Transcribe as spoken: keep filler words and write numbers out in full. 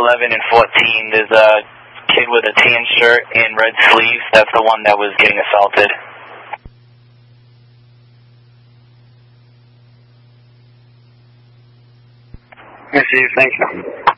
eleven and fourteen. There's a kid with a tan shirt and red sleeves. That's the one that was getting assaulted. Receive, thank you.